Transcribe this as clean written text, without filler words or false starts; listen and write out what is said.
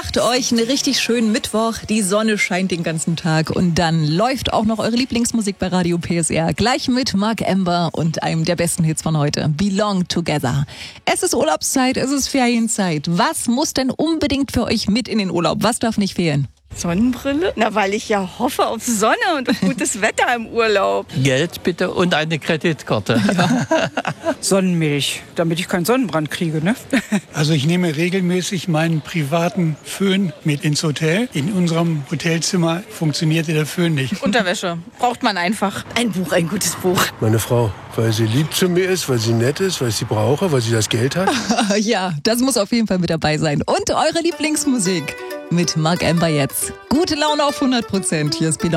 Macht euch einen richtig schönen Mittwoch. Die Sonne scheint den ganzen Tag und dann läuft auch noch eure Lieblingsmusik bei Radio PSR. Gleich mit Mark Ember und einem der besten Hits von heute, Belong Together. Es ist Urlaubszeit, es ist Ferienzeit. Was muss denn unbedingt für euch mit in den Urlaub? Was darf nicht fehlen? Sonnenbrille? Na, weil ich ja hoffe auf Sonne und auf gutes Wetter im Urlaub. Geld bitte und eine Kreditkarte. Ja. Sonnenmilch, damit ich keinen Sonnenbrand kriege, ne? Also ich nehme regelmäßig meinen privaten Föhn mit ins Hotel. In unserem Hotelzimmer funktionierte der Föhn nicht. Unterwäsche braucht man einfach. Ein Buch, ein gutes Buch. Meine Frau, weil sie lieb zu mir ist, weil sie nett ist, weil ich sie brauche, weil sie das Geld hat. Ja, das muss auf jeden Fall mit dabei sein. Und eure Lieblingsmusik mit Mark Ember jetzt. Gute Laune auf 100%. Hier ist Belong